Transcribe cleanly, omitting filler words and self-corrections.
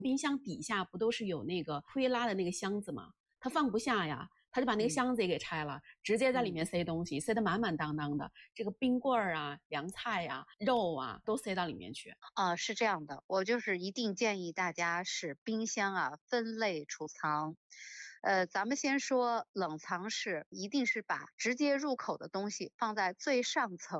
冰箱底下不都是有那个推拉的那个箱子吗？他放不下呀，他就把那个箱子也给拆了，直接在里面塞东西，塞得满满当当的。这个冰棍儿啊、凉菜啊、肉啊，都塞到里面去。 是这样的，我就是一定建议大家是冰箱啊分类储藏。咱们先说冷藏室，一定是把直接入口的东西放在最上层。